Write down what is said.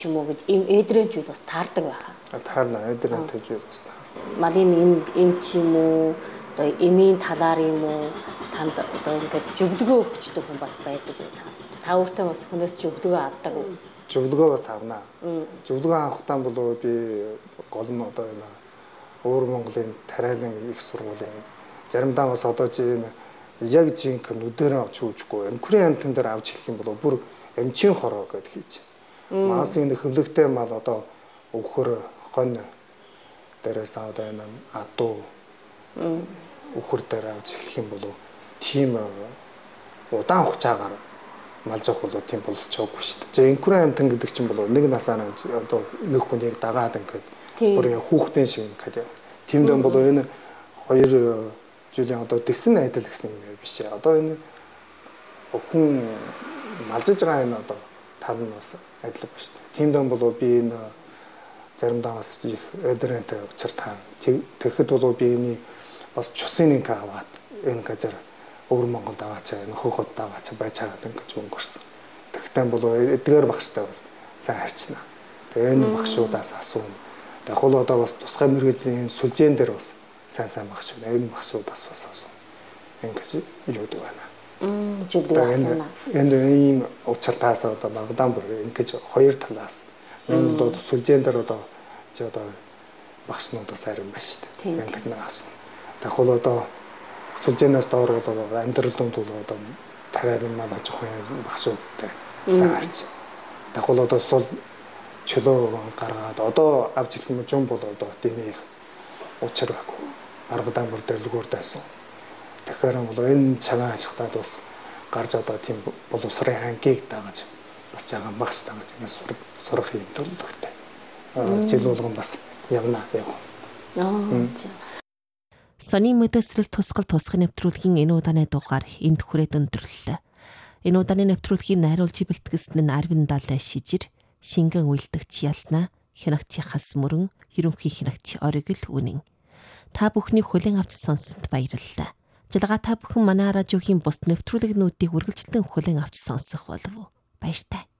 ч юм уу гэж эдрэнч үл бас таардаг байхаа. Таарна эдрэнч үл бас таар. Малын эм ч юм уу одоо эмийн талаар юм уу танд одоо ингээд зөвлөгөө өгчдөг хүн бас байдаг уу та? Та өөртөө бас хүнээс зөвлөгөө авдаг уу? Зөвлөгөө бас авнаа. Зөвлөгөө авахтаа бол би гол нь одоо энэ өөр Монголын тариалан их сургуулийн заримдаа бас одоо чинь яг жинхэнэ нүдэрээ авч үүжгүй эмхрийн амтан дээр авч хэлэх юм бол бүр эмчийн хороо гэдээ хийж. Масын хөвлөгтэй мал одоо өвхөр хон дээрээс одоо энэ адуу өвхөр дээр авч хэлэх юм бол тийм удаан хугацаагаар малж авах бол тийм болж байгаагүй шүү дээ. Эмхрийн амтан гэдэг чинь бол нэг насаараа одоо нэг хүн яг дагаад ингээд бүр хүүхдийн шиг ингээд тиймдээ бол энэ 2 жилийн одоо тэгсэн айдал гэсэн юм биш ээ. Одоо энэ хүн малжиж байгаа энэ одоо тал нь бас адилхан ба шүү дээ. Тиймдээ бол би энэ заримдаа бас их эдрэнтэй учир таа. Тэгэхэд бол би энэ бас чусын нэг аваад энэ газар өвөр Монголд аваачаа энэ хөхөд аваачаа байж чагаад ингэж өнгөрсөн. Тэгэхдээ бол эдгээр багштай бас сайн харьцнаа. Тэгээ энэ багшуудаас асууна. Яг л одоо бас тусгай мэргэжлийн сүлжээн дээр бас сайн багш байна. Энэ багшуудаас бас асууна. Ингэж юудаг байна. Зөвлөгөө асууна. Энэ ийм учиртаас одоо багадан бүр ингэж хоёр талаас энэ бол сүлжээн дээр одоо чи одоо багшнуудаас харин байна шүү дээ. Ингэж нэг асууна. Яг л одоо сүлжээнээс доор одоо амьдрал дунд бол одоо тариалан мал аж ахуйн багшуудтай сайн харьцаа. Яг л одоо сул чөлөө гаргаад одоо авч хэлэх юм жум бол одоо дэмий их учир байхгүй. Аргадан бүр дэлгүүр дайсан. Тэгэхээр бол энэ цагаан ашигтаад бас гарч одоо тийм боловсрын хангийг дагаж бас жаахан багш дагаж ингэ сурах юм төлөвлөгтэй. Жил болгон бас явна яа. Сони мэдээлэл тусгал тусгын нэвтрүүлгийн энэ удааны дугаар энд хүрээд өндөрлөлөө. Энэ удааны нэвтрүүлгийг найруулж бэлтгэсэн нь Арвин Далай шижир, шингэн үйлдэгч Ялна, хянагч Хас мөрөн, ерөнхий хянагч Оригл үнэн. Та бүхний хүлээн авч сонссонд баярлалаа. Жалгаа та бүхэн манай радиогийн бус нэвтрүүлгнүүдийг үргэлжлэн хүлээн авч сонсох болов уу? Баяртай.